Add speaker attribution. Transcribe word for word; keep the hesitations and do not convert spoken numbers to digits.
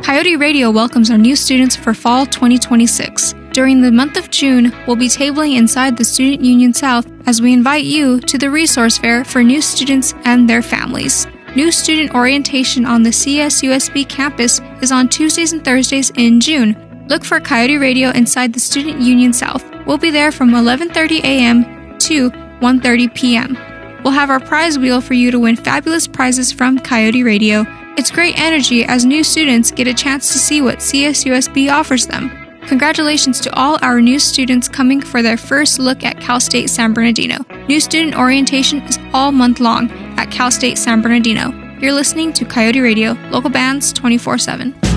Speaker 1: Coyote Radio welcomes our new students for fall twenty twenty-six. During the month of June, we'll be tabling inside the Student Union South as we invite you to the resource fair for new students and their families. New student orientation on the C S U S B campus is on Tuesdays and Thursdays in June. Look for Coyote Radio inside the Student Union South. We'll be there from eleven thirty a.m. to one thirty p.m. We'll have our prize wheel for you to win fabulous prizes from Coyote Radio. It's great energy as new students get a chance to see what C S U S B offers them. Congratulations to all our new students coming for their first look at Cal State San Bernardino. New student orientation is all month long at Cal State San Bernardino. You're listening to Coyote Radio, local bands twenty-four seven.